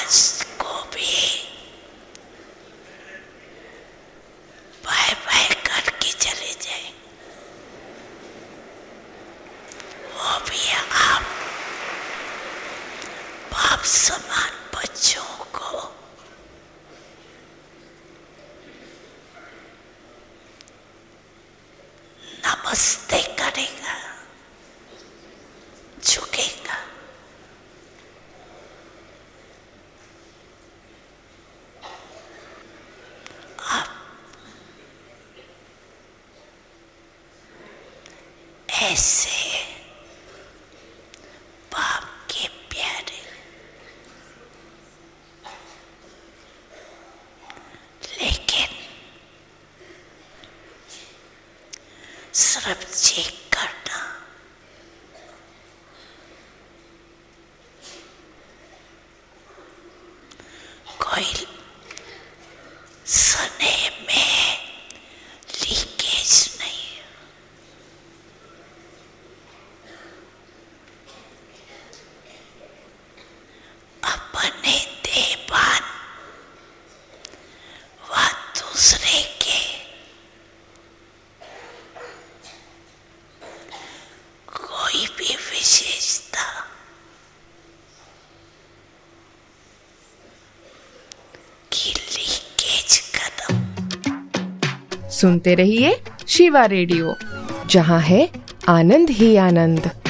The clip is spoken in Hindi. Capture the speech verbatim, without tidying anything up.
आज को भी बाय बाय करके चले जाए, वो भी आप बाप समान बच्चों को नमस्ते करेगा, झुकेगा। आप ऐसे बाप के प्यारे, लेकिन सिर्फ चेक करना, कोई स्नेह में लीकेज नहीं। अपने देवान व दूसरे के कोई भी विशेषता की लीकेज कदम। सुनते रहिए शिवा रेडियो, जहां है आनंद ही आनंद।